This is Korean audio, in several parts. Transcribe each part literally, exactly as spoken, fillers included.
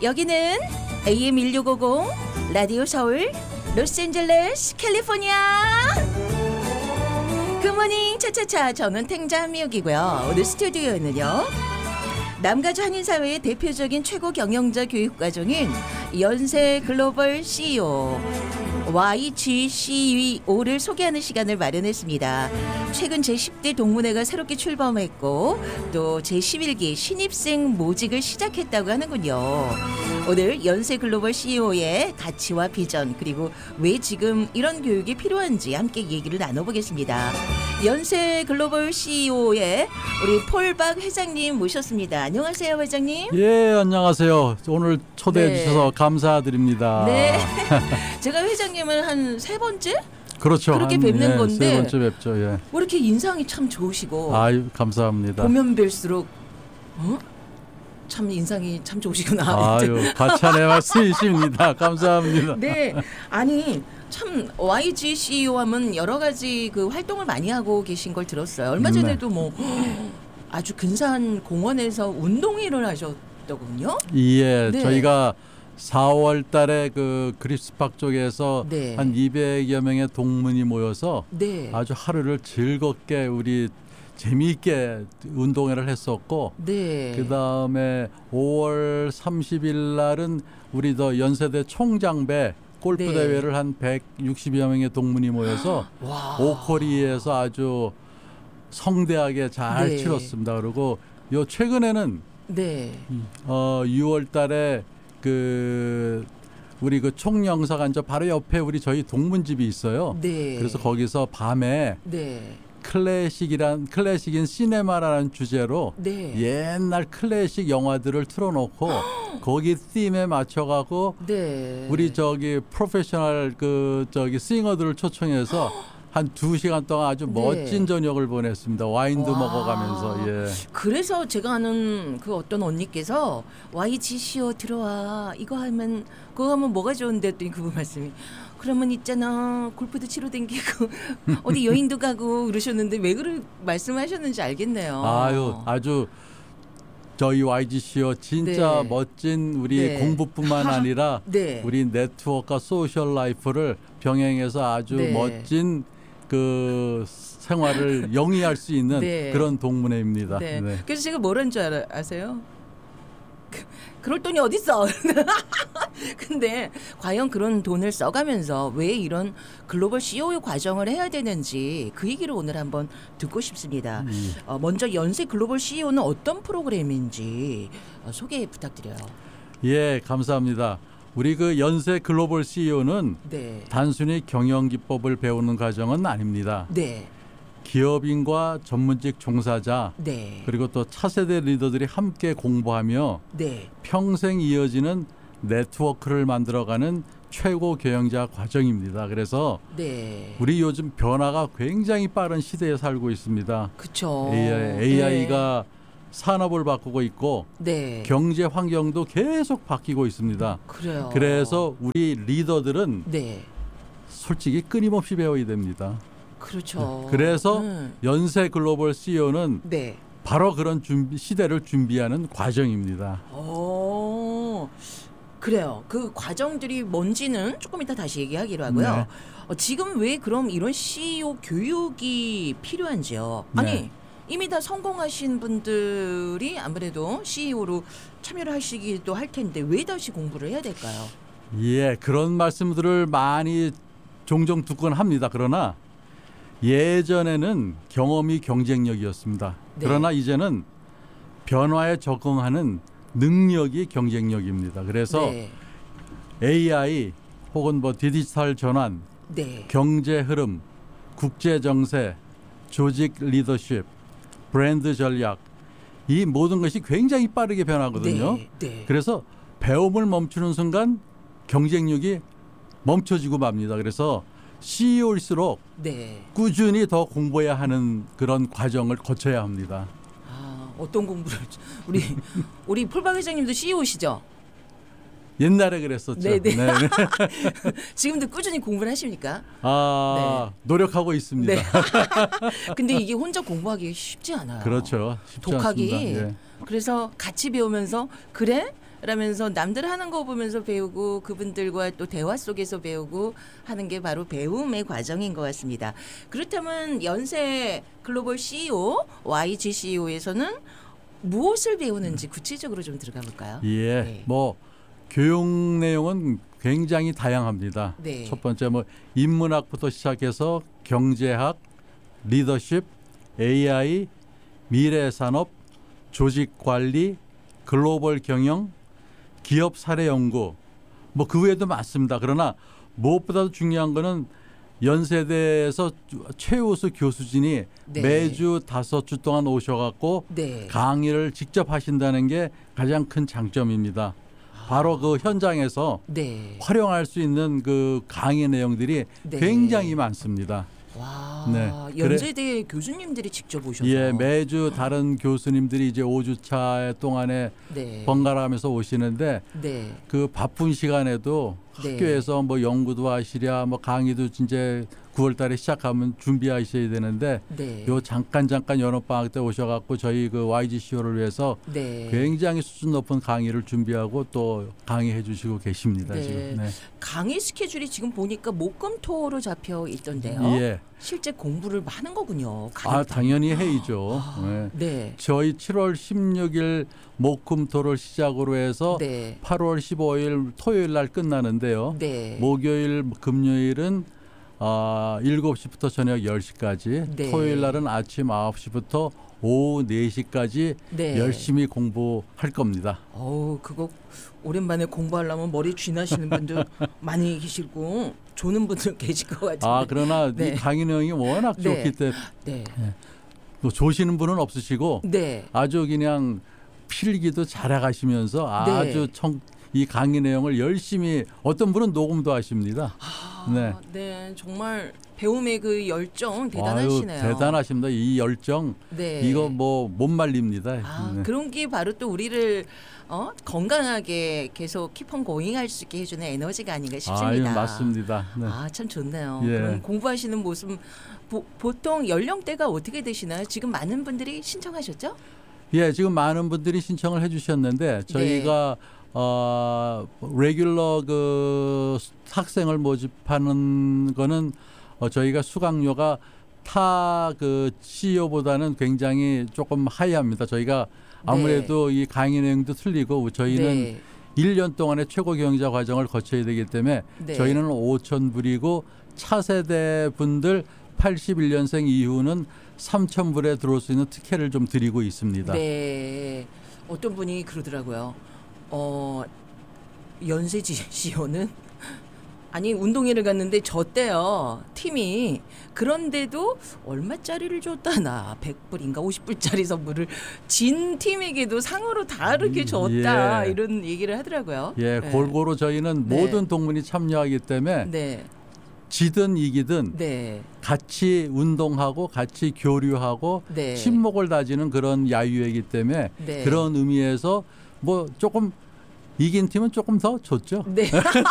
여기는 에이엠 일육오공 라디오 서울 로스앤젤레스 캘리포니아. 굿모닝 차차차. 저는 탱자 한미옥이고요. 오늘 스튜디오에는요 남가주 한인사회의 대표적인 최고 경영자 교육과정인 연세 글로벌 씨이오 와이지씨오를 소개하는 시간을 마련했습니다. 최근 제십 대 동문회가 새롭게 출범했고 또 제십일 기 신입생 모직을 시작했다고 하는군요. 오늘 연세 글로벌 씨이오의 가치와 비전 그리고 왜 지금 이런 교육이 필요한지 함께 얘기를 나눠보겠습니다. 연세 글로벌 씨이오의 우리 폴박 회장님 모셨습니다. 안녕하세요, 회장님. 예, 안녕하세요. 오늘 초대해 네. 주셔서 감사드립니다. 네. 제가 회장님을 한 세 번째? 그렇죠. 그렇게 한, 뵙는 예, 건데 세 번째 뵙죠. 예. 왜 이렇게 인상이 참 좋으시고 아유, 감사합니다. 보면 뵐수록 어? 참 인상이 참 좋으시구나. 아유, 과찬의 말씀이십니다. 감사합니다. 네, 아니 참 와이지 씨이오 하면 여러 가지 그 활동을 많이 하고 계신 걸 들었어요. 얼마 전에도 뭐 아주 근사한 공원에서 운동회를 하셨더군요. 예, 네. 저희가 사월 달에 그 그리스팍 쪽에서 네. 한 이백여 명의 동문이 모여서 네, 아주 하루를 즐겁게 우리 재미있게 운동회를 했었고 네, 그 다음에 오월 삼십일 날은 우리 더 연세대 총장배 골프 네. 대회를 한 백육십여 명의 동문이 모여서 와. 오코리에서 아주 성대하게 잘 네. 치렀습니다. 그리고 요 최근에는 네, 어 유월 달에 그 우리 그 총영사관 저 바로 옆에 우리 저희 동문집이 있어요. 네. 그래서 거기서 밤에 네, 클래식이란 클래식인 시네마라는 주제로 네, 옛날 클래식 영화들을 틀어놓고 거기 팀에 맞춰갖고 네. 우리 저기 프로페셔널 그 저기 싱어들을 초청해서 한 두 시간 동안 아주 네. 멋진 저녁을 보냈습니다. 와인도 와. 먹어가면서. 예. 그래서 제가 아는 그 어떤 언니께서 와이지씨오 들어와 이거 하면 그거 하면 뭐가 좋은데 했더니 그분 말씀이 그러면 있잖아 골프도 치러 댕기고 어디 여행도 가고 그러셨는데 왜 그렇게 말씀하셨는지 알겠네요. 아유 아주 저희 와이지씨오 진짜 네. 멋진 우리 네. 공부뿐만 아니라 네. 우리 네트워크와 소셜 라이프를 병행해서 아주 네. 멋진 그 생활을 영위할 수 있는 네. 그런 동문회입니다. 네. 네. 그래서 제가 뭐라는 줄 알아, 아세요? 그, 그럴 돈이 어딨어. 근데 과연 그런 돈을 써가면서 왜 이런 글로벌 씨이오 과정을 해야 되는지 그 얘기를 오늘 한번 듣고 싶습니다. 음. 어, 먼저 연세 글로벌 씨이오는 어떤 프로그램인지 어, 소개 부탁드려요. 예, 감사합니다. 우리 그 연세 글로벌 씨이오는 네. 단순히 경영 기법을 배우는 과정은 아닙니다. 네. 기업인과 전문직 종사자 네. 그리고 또 차세대 리더들이 함께 공부하며 네. 평생 이어지는 네트워크를 만들어가는 최고 경영자 과정입니다. 그래서 네. 우리 요즘 변화가 굉장히 빠른 시대에 살고 있습니다. 그쵸. 에이아이, 에이아이가 산업을 바꾸고 있고 네. 경제 환경도 계속 바뀌고 있습니다. 그래요. 그래서 우리 리더들은 네. 솔직히 끊임없이 배워야 됩니다. 그렇죠. 그래서 음. 연세 글로벌 씨이오는 네. 바로 그런 준비, 시대를 준비하는 과정입니다. 오, 그래요. 그 과정들이 뭔지는 조금 이따 다시 얘기하기로 하고요. 네. 어, 지금 왜 그럼 이런 씨이오 교육이 필요한지요? 아니 네. 이미 다 성공하신 분들이 아무래도 씨이오로 참여를 하시기도 할 텐데 왜 다시 공부를 해야 될까요? 예, 그런 말씀들을 많이 종종 듣곤 합니다. 그러나 예전에는 경험이 경쟁력이었습니다. 네. 그러나 이제는 변화에 적응하는 능력이 경쟁력입니다. 그래서 네. 에이아이 혹은 뭐 디지털 전환, 네. 경제 흐름, 국제 정세, 조직 리더십, 브랜드 전략 이 모든 것이 굉장히 빠르게 변하거든요. 네. 네. 그래서 배움을 멈추는 순간 경쟁력이 멈춰지고 맙니다. 그래서 씨이오일수록 네. 꾸준히 더 공부해야 하는 그런 과정을 거쳐야 합니다. 아, 어떤 공부를 우리 우리 폴박 회장님도 씨이오시죠? 옛날에 그랬었죠. 네네. 네네. 지금도 꾸준히 공부를 하십니까? 아, 네. 노력하고 있습니다. 네. 근데 이게 혼자 공부하기 쉽지 않아요. 그렇죠. 쉽지 독학이. 않습니다. 예. 그래서 같이 배우면서 그래? 라면서 남들 하는 거 보면서 배우고 그분들과 또 대화 속에서 배우고 하는 게 바로 배움의 과정인 것 같습니다. 그렇다면 연세 글로벌 씨이오 와이지씨이오에서는 무엇을 배우는지 구체적으로 좀 들어가 볼까요? 예, 네. 뭐 교육 내용은 굉장히 다양합니다. 네. 첫 번째 뭐 인문학부터 시작해서 경제학, 리더십, 에이아이, 미래 산업, 조직 관리, 글로벌 경영, 기업 사례 연구, 뭐 그 외에도 많습니다. 그러나 무엇보다도 중요한 거는 연세대에서 최우수 교수진이 네. 매주 다섯 주 동안 오셔갖고 네. 강의를 직접 하신다는 게 가장 큰 장점입니다. 바로 그 현장에서 네. 활용할 수 있는 그 강의 내용들이 네. 굉장히 많습니다. 와, 네. 연세대 교수님들이 직접 오셔서 예, 매주 다른 교수님들이 이제 오 주차 동안에 네. 번갈아가면서 오시는데 네. 그 바쁜 시간에도 네. 학교에서 뭐 연구도 하시랴 뭐 강의도 이제 구월 달에 시작하면 준비하셔야 되는데 네. 요 잠깐 잠깐 여름방학 때 오셔갖고 저희 그 와이지씨오를 위해서 네. 굉장히 수준 높은 강의를 준비하고 또 강의해 주시고 계십니다. 네. 지금. 네. 강의 스케줄이 지금 보니까 목금토로 잡혀 있던데요. 예. 실제 공부를 많은 거군요. 아 당연히 해이죠. 네. 네. 저희 칠월 십육일 목금토를 시작으로 해서 네. 팔월 십오일 토요일 날 끝나는데요. 네. 목요일, 금요일은 아, 일곱 시부터 저녁 열 시까지, 네. 토요일 날은 아침 아홉 시부터 오후 네 시까지 네. 열심히 공부할 겁니다. 어우, 그거 오랜만에 공부하려면 머리 쥐나시는 분들 많이 계시고 조는 분들 계실 것 같은데. 아, 그러나 네. 이 강의 내용이 워낙 네. 좋기 때문에 네. 또 조시는 분은 없으시고 네. 아주 그냥 필기도 잘해가시면서 아주 청, 이 강의 내용을 열심히 어떤 분은 녹음도 하십니다. 아, 네. 네. 정말 배움의 그 열정 대단하시네요. 아유, 대단하십니다. 이 열정 네. 이거 뭐 못 말립니다. 아, 네. 그런 게 바로 또 우리를 어? 건강하게 계속 키폰 고잉 할 수 있게 해주는 에너지가 아닌가 싶습니다. 아유, 맞습니다. 네. 아, 참 좋네요. 예. 그럼 공부하시는 모습 보, 보통 연령대가 어떻게 되시나요? 지금 많은 분들이 신청하셨죠? 예, 지금 많은 분들이 신청을 해주셨는데 저희가 네. 어 레귤러 그 학생을 모집하는 거는 어, 저희가 수강료가 타 그 씨이오보다는 굉장히 조금 하이합니다. 저희가 아무래도 이 강의 내용도 틀리고 저희는 네. 일 년 동안의 최고 경영자 과정을 거쳐야 되기 때문에 네. 저희는 오천 불이고 차세대 분들 팔십일 년생 이후는 삼천 불에 들어올 수 있는 특혜를 좀 드리고 있습니다. 네. 어떤 분이 그러더라고요. 어, 연세지 씨오는 아니 운동회를 갔는데 졌대요. 팀이. 그런데도 얼마짜리를 줬다나 백 불인가 오십 불짜리 선물을 진 팀에게도 상으로 다 이렇게 줬다. 예. 이런 얘기를 하더라고요. 예, 네. 골고루 저희는 네. 모든 동문이 참여하기 때문에 네. 지든 이기든 네. 같이 운동하고 같이 교류하고 네. 친목을 다지는 그런 야유이기 때문에 네. 그런 의미에서 뭐 조금 이긴 팀은 조금 더 좋죠. 네.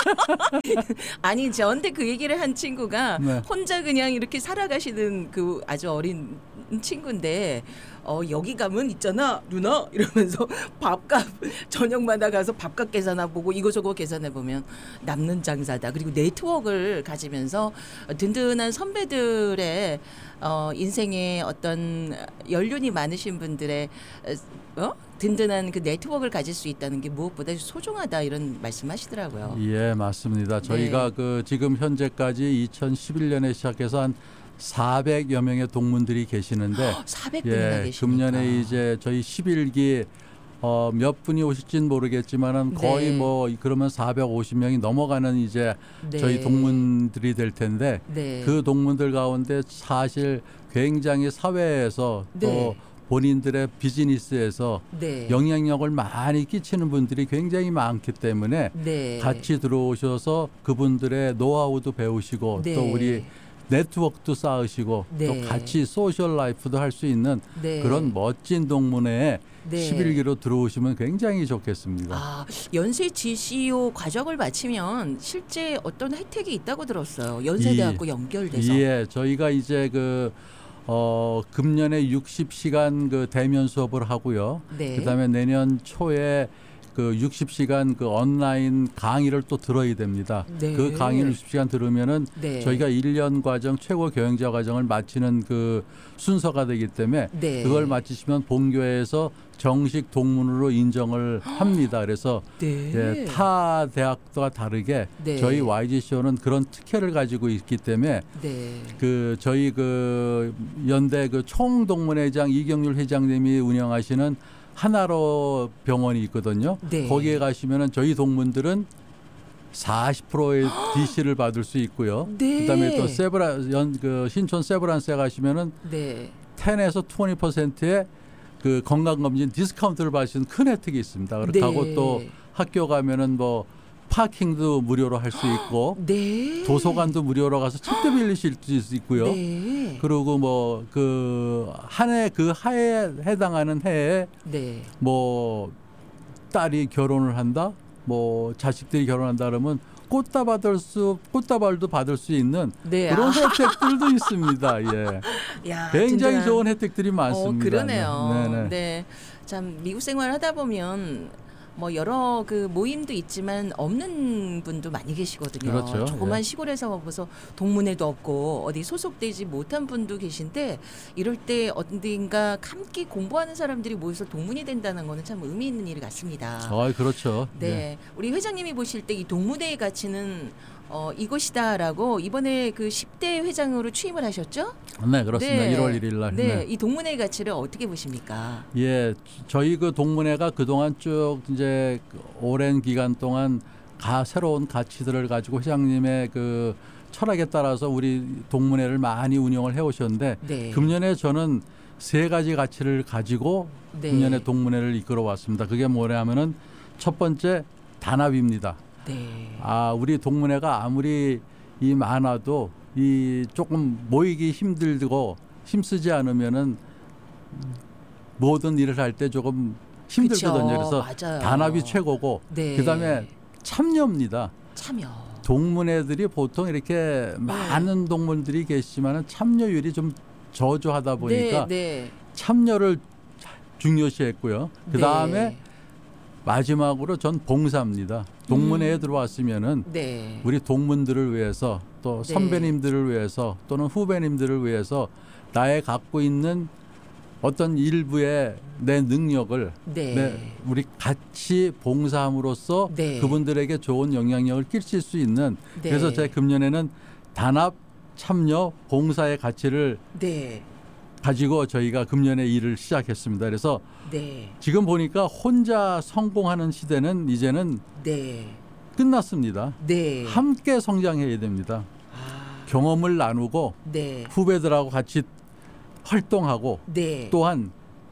아니 저한테 그 얘기를 한 친구가 네. 혼자 그냥 이렇게 살아가시는 그 아주 어린 친구인데 어 여기 가면 있잖아 누나 이러면서 밥값 저녁마다 가서 밥값 계산해 보고 이거저거 계산해 보면 남는 장사다. 그리고 네트워크를 가지면서 든든한 선배들의 어 인생에 어떤 연륜이 많으신 분들의 어 든든한 그 네트워크를 가질 수 있다는 게 무엇보다 소중하다 이런 말씀하시더라고요. 예, 맞습니다. 저희가 네. 그 지금 현재까지 이천십일 년에 시작해서 한 사백여 명의 동문들이 계시는데 사백 분이나 예, 계시니까. 금년에 이제 저희 십일 기 어, 몇 분이 오실지는 모르겠지만은 거의 네. 뭐 그러면 사백오십 명이 넘어가는 이제 네. 저희 동문들이 될 텐데 네. 그 동문들 가운데 사실 굉장히 사회에서 네. 또 본인들의 비즈니스에서 네. 영향력을 많이 끼치는 분들이 굉장히 많기 때문에 네. 같이 들어오셔서 그분들의 노하우도 배우시고 네. 또 우리 네트워크도 쌓으시고 네. 또 같이 소셜 라이프도 할 수 있는 네. 그런 멋진 동문회에 네. 십일 기로 들어오시면 굉장히 좋겠습니다. 아, 연세 지씨오 과정을 마치면 실제 어떤 혜택이 있다고 들었어요. 연세대학교 이- 연결돼서. 예, 저희가 이제 그 어, 금년에 육십 시간 그 대면 수업을 하고요. 네. 그다음에 내년 초에 그 육십 시간 그 온라인 강의를 또 들어야 됩니다. 네. 그 강의를 육십 시간 들으면은 네. 저희가 일 년 과정 최고 경영자 과정을 마치는 그 순서가 되기 때문에 네. 그걸 마치시면 본교회에서 정식 동문으로 인정을 합니다. 그래서 네. 예, 타 대학과 다르게 네. 저희 와이지씨오는 그런 특혜를 가지고 있기 때문에 네. 그 저희 그 연대 그 총동문회장 이경률 회장님이 운영하시는 하나로 병원이 있거든요. 네. 거기에 가시면은 저희 동문들은 사십 퍼센트의 디씨를 받을 수 있고요. 네. 그다음에 또 세브라 연 그 신촌 세브란스에 가시면은 네. 텐에서 이십 퍼센트의 그 건강검진 디스카운트를 받을 수 있는 큰 혜택이 있습니다. 그렇다고 네. 또 학교 가면은 뭐 파킹도 무료로 할 수 있고 네. 도서관도 무료로 가서 책도 빌리실 수 있고요. 네. 그리고 뭐 그 한 해 그 해에 해당하는 해에 네. 뭐 딸이 결혼을 한다, 뭐 자식들이 결혼한다 그러면 꽃다 받을 수 꽃다발도 받을 수 있는 네. 그런 아. 혜택들도 있습니다. 예. 야, 굉장히 든든한- 좋은 혜택들이 많습니다. 어, 그러네요. 네, 네. 네. 참 미국 생활 하다 보면 뭐 여러 그 모임도 있지만 없는 분도 많이 계시거든요. 그렇죠. 조그만 예. 시골에서 벌써 동문회도 없고 어디 소속되지 못한 분도 계신데 이럴 때 어딘가 함께 공부하는 사람들이 모여서 동문이 된다는 거는 참 의미 있는 일 같습니다. 아, 그렇죠. 네, 예. 우리 회장님이 보실 때 이 동문회의 가치는 어, 이것이다라고 이번에 그 십 대 회장으로 취임을 하셨죠? 네, 그렇습니다. 네. 일월 일일 날. 네, 네. 이 동문회의 가치를 어떻게 보십니까? 예, 저희 그 동문회가 그동안 쭉 이제 그 오랜 기간 동안 가 새로운 가치들을 가지고 회장님의 그 철학에 따라서 우리 동문회를 많이 운영을 해 오셨는데 네. 금년에 저는 세 가지 가치를 가지고 네. 금년에 동문회를 이끌어 왔습니다. 그게 뭐냐면은 첫 번째 단합입니다. 네. 아, 우리 동문회가 아무리 이 많아도 이 조금 모이기 힘들고 힘쓰지 않으면은 모든 일을 할 때 조금 힘들거든요. 그쵸, 그래서 맞아요. 단합이 최고고 네. 그다음에 참여입니다. 참여. 동문회들이 보통 이렇게 많은 동문들이 계시지만은 참여율이 좀 저조하다 보니까 네, 네. 참여를 중요시했고요. 그다음에 네. 마지막으로 전 봉사입니다. 동문회에 음. 들어왔으면은 네. 우리 동문들을 위해서 또 네. 선배님들을 위해서 또는 후배님들을 위해서 나의 갖고 있는 어떤 일부의 내 능력을 네. 내 우리 같이 봉사함으로써 네. 그분들에게 좋은 영향력을 끼칠 수 있는 네. 그래서 제 금년에는 단합, 참여, 봉사의 가치를 네. 가지고 저희가 금년에 일을 시작했습니다. 그래서 네. 지금 보니까 혼자 성공하는 시대는 이제는 네. 끝났습니다. 네. 함께 성장해야 됩니다. 아. 경험을 나누고 네. 후배들하고 같이 활동하고 네. 또한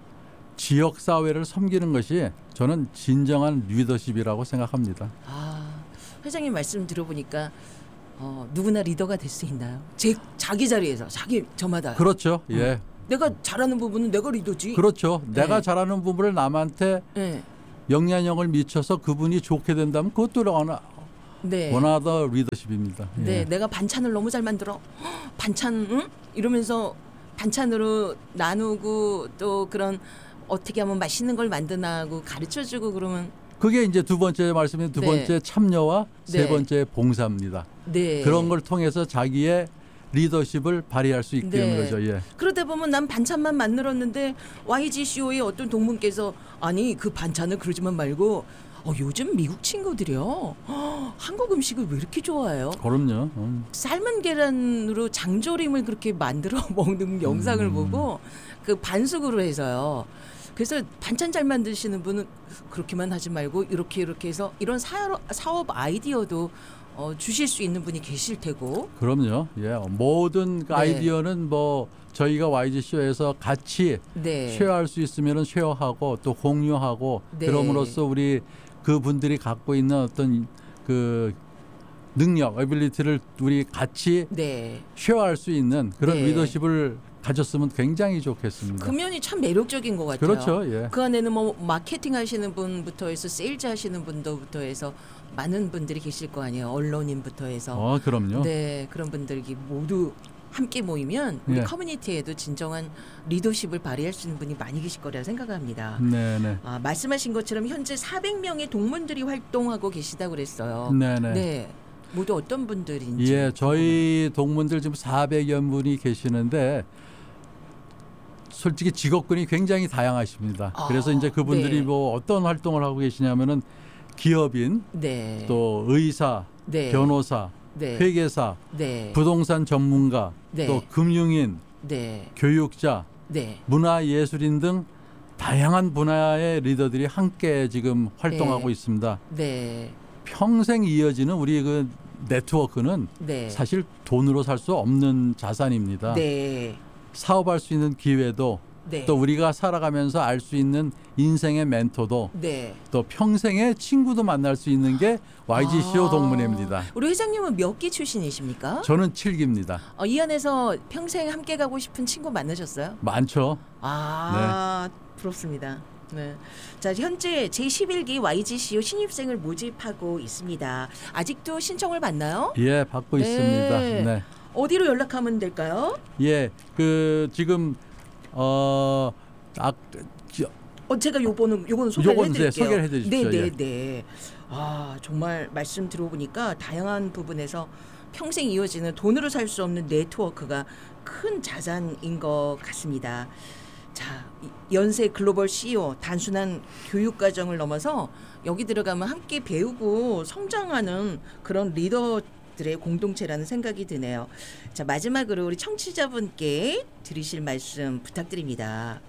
지역 사회를 섬기는 것이 저는 진정한 리더십이라고 생각합니다. 아, 회장님 말씀 들어보니까 어, 누구나 리더가 될 수 있나요? 제 자기 자리에서 자기 저마다. 그렇죠. 예. 내가 잘하는 부분은 내가 리더지. 그렇죠. 내가 네. 잘하는 부분을 남한테 네. 영향력을 미쳐서 그분이 좋게 된다면 그것도 원하, 네. 원하더 리더십입니다. 예. 네, 내가 반찬을 너무 잘 만들어. 헉, 반찬, 응? 이러면서 반찬으로 나누고 또 그런 어떻게 하면 맛있는 걸 만드나고 가르쳐주고 그러면 그게 이제 두 번째 말씀인 두 네. 번째 참여와 세 네. 번째 봉사입니다. 네. 그런 걸 통해서 자기의 리더십을 발휘할 수 있게 되는 네. 거죠. 예. 그러다 보면 난 반찬만 만들었는데 와이지씨오의 어떤 동문께서 아니 그 반찬을 그러지만 말고 어, 요즘 미국 친구들이요 헉, 한국 음식을 왜 이렇게 좋아해요? 그럼요. 음. 삶은 계란으로 장조림을 그렇게 만들어 먹는 영상을 음. 보고 그 반숙으로 해서요. 그래서 반찬 잘 만드시는 분은 그렇게만 하지 말고 이렇게 이렇게 해서 이런 사업, 사업 아이디어도 어, 주실 수 있는 분이 계실 테고. 그럼요. 예. 모든 그 네. 아이디어는 뭐 저희가 와이지쇼에서 같이 네. 쉐어할 수 있으면 쉐어하고 또 공유하고 네. 그럼으로써 우리 그분들이 갖고 있는 어떤 그 능력, 에빌리티를 우리 같이 네. 쉐어할 수 있는 그런 네. 리더십을 가졌으면 굉장히 좋겠습니다. 그 면이 참 매력적인 것 같아요. 그렇죠. 예. 그 안에는 뭐 마케팅 하시는 분부터 해서 세일즈 하시는 분도부터 해서 많은 분들이 계실 거 아니에요. 언론인부터 해서. 어, 그럼요. 네, 그런 분들이 모두 함께 모이면 우리 예. 커뮤니티에도 진정한 리더십을 발휘할 수 있는 분이 많이 계실 거라 생각합니다. 네네. 아, 말씀하신 것처럼 현재 사백 명의 동문들이 활동하고 계시다고 그랬어요. 네네. 네. 모두 어떤 분들인지. 예, 저희 동문들 지금 사백여 분이 계시는데 솔직히 직업군이 굉장히 다양하십니다. 아, 그래서 이제 그분들이 네. 뭐 어떤 활동을 하고 계시냐면은 기업인, 네. 또 의사, 네. 변호사, 네. 회계사, 네. 부동산 전문가, 네. 또 금융인, 네. 교육자, 네. 문화예술인 등 다양한 분야의 리더들이 함께 지금 활동하고 네. 있습니다. 네. 평생 이어지는 우리 그 네트워크는 네. 사실 돈으로 살 수 없는 자산입니다. 네. 사업할 수 있는 기회도 네. 또 우리가 살아가면서 알 수 있는 인생의 멘토도 네. 또 평생의 친구도 만날 수 있는 게 와이지씨오 아. 동문회입니다. 우리 회장님은 몇 기 출신이십니까? 저는 칠 기입니다. 어, 이 안에서 평생 함께 가고 싶은 친구 만나셨어요? 많죠. 아, 부럽습니다. 네. 자, 현재 제십일 기 와이지씨오 신입생을 모집하고 있습니다. 아직도 신청을 받나요? 예, 받고 네. 있습니다. 네. 어디로 연락하면 될까요? 예, 그 지금 어, 아, 어, 제가 요거는 요거는 소개를 요거는 네, 해드릴게요. 소개를 해드리십시오. 네, 예. 네, 네. 아, 정말 말씀 들어보니까 다양한 부분에서 평생 이어지는 돈으로 살 수 없는 네트워크가 큰 자산인 것 같습니다. 자, 이- 연세 글로벌 씨이오 단순한 교육 과정을 넘어서 여기 들어가면 함께 배우고 성장하는 그런 리더들의 공동체라는 생각이 드네요. 자, 마지막으로 우리 청취자분께 드리실 말씀 부탁드립니다.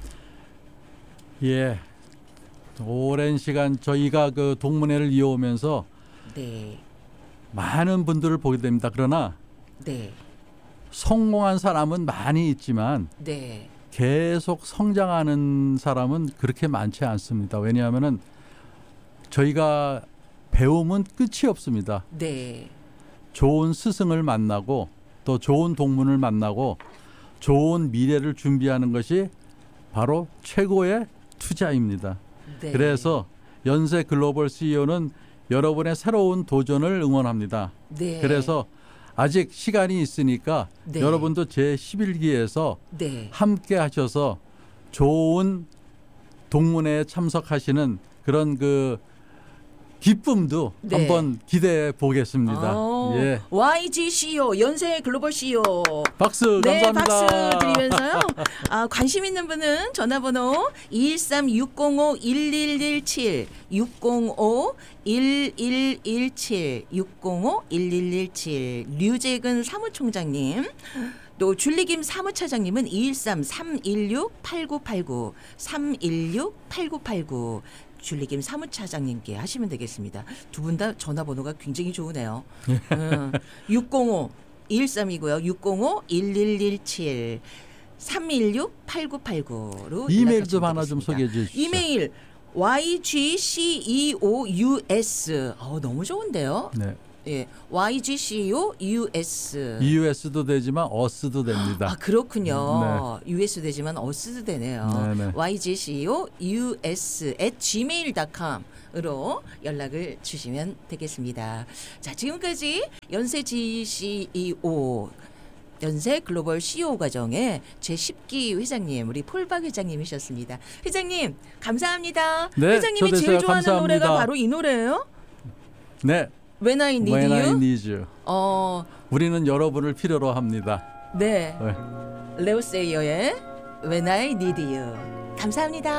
예. 오랜 시간 저희가 그 동문회를 이어오면서 네, 많은 분들을 보게 됩니다. 그러나 네, 성공한 사람은 많이 있지만 네, 계속 성장하는 사람은 그렇게 많지 않습니다. 왜냐하면은 저희가 배움은 끝이 없습니다. 네, 좋은 스승을 만나고 또 좋은 동문을 만나고 좋은 미래를 준비하는 것이 바로 최고의 투자입니다. 네. 그래서 연세 글로벌 씨이오는 여러분의 새로운 도전을 응원합니다. 네. 그래서 아직 시간이 있으니까 네. 여러분도 제십일 기에서 네. 함께 하셔서 좋은 동문회에 참석하시는 그런 그 기쁨도 네. 한번 기대해 보겠습니다. 아, 예. 와이지씨이오 연세 글로벌 씨이오. 박수 네, 감사합니다. 박수 드리면서요. 아, 관심 있는 분은 전화번호 이일삼 육공오 일일일칠 육공오 일일일칠 육공오 일일일칠 류재근 사무총장님, 또 줄리김 사무차장님은 이일삼 삼일육 팔구팔구 삼일육 팔구팔구 줄리김 사무차장님께 하시면 되겠습니다. 두 분 다 전화번호가 굉장히 좋으네요. 음, 육공오 이일삼이고요. 육공오 일일일칠 삼일육 팔구팔구로 이메일 좀 하나 좀 소개해 주십시오. 이메일 와이지씨이오유에스. 어, 너무 좋은데요. 네. 예, 와이지씨이오유에스. 유에스도 되지만 어스도 됩니다. 아, 그렇군요. 유에스 되지만 어스도 되네요. 네네. 와이지씨이오유에스 at 지메일 닷컴으로 연락을 주시면 되겠습니다. 자, 지금까지 연세 지씨이오 연세 글로벌 씨이오 과정의 제십 기 회장님, 우리 폴박 회장님이셨습니다. 회장님, 감사합니다. 네, 회장님이 제일 초대해주셔서 좋아하는 감사합니다. 노래가 바로 이 노래예요? 네. When I Need When I You. need you. 어, 우리는 여러분을 필요로 합니다. 네. 네. 레오 세이어의 When I Need You. 감사합니다.